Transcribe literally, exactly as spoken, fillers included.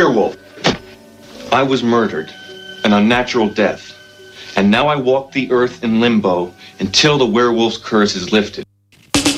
Werewolf. I was murdered, an unnatural death, and now I walk the earth in limbo until the werewolf's curse is lifted.